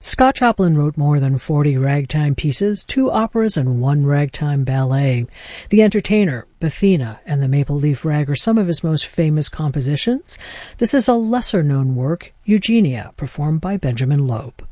Scott Joplin wrote more than 40 ragtime pieces, 2 operas, and 1 ragtime ballet. The Entertainer, Bethina, and The Maple Leaf Rag are some of his most famous compositions. This is a lesser-known work, Eugenia, performed by Benjamin Loeb.